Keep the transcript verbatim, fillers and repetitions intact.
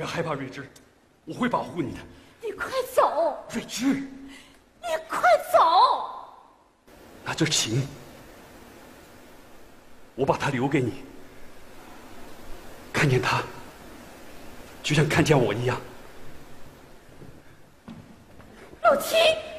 要害怕，瑞芝，我会保护你的。 你快走！ 瑞芝， 你快走！ 那这琴，我把它留给你。看见它，就像看见我一样。 陆七。